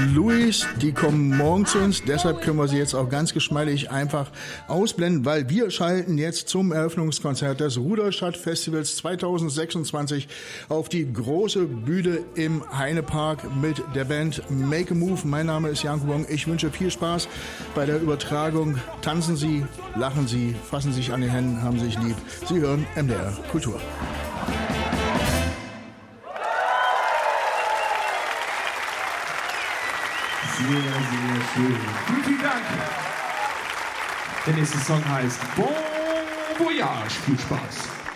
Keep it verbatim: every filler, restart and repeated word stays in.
Louis, die kommen morgen zu uns, deshalb können wir sie jetzt auch ganz geschmeidig einfach ausblenden, weil wir schalten jetzt zum Eröffnungskonzert des Rudolstadt-Festivals zweitausendsechsundzwanzig auf die große Bühne im Heinepark mit der Band Make a Move. Mein Name ist Jan Kubong. Ich wünsche viel Spaß bei der Übertragung. Tanzen Sie, lachen Sie, fassen sich an den Händen, haben sich lieb. Sie hören M D R Kultur. Sehr, sehr schön. Vielen, vielen Dank. Der nächste Song heißt Bon Voyage. Viel Spaß.